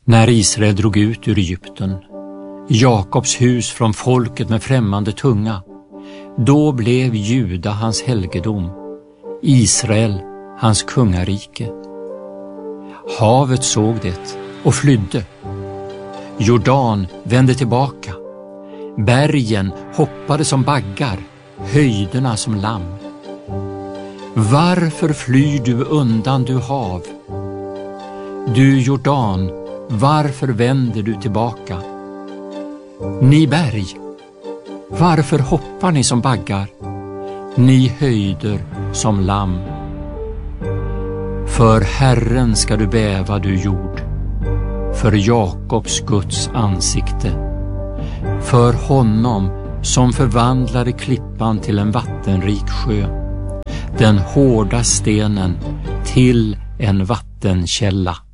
När Israel drog ut ur Egypten, Jakobs hus från folket med främmande tunga, då blev Juda hans helgedom, Israel hans kungarike. Havet såg det och flydde. Jordan vände tillbaka. Bergen hoppade som baggar, höjderna som lamm. Varför flyr du undan, du hav? Du Jordan, varför vänder du tillbaka? Ni berg, varför hoppar ni som baggar? Ni höjder som lamm. För Herren ska du bäva, du jord, för Jakobs Guds ansikte, för honom som förvandlade klippan till en vattenrik sjö, den hårda stenen till en vattenkälla.